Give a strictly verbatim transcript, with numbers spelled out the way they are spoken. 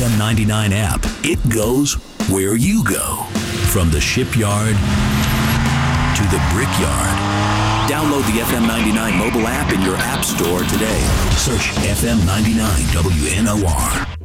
M ninety-nine app. It goes where you go. From the shipyard to the brickyard. Download the F M ninety-nine mobile app in your app store today. Search F M ninety-nine W N O R.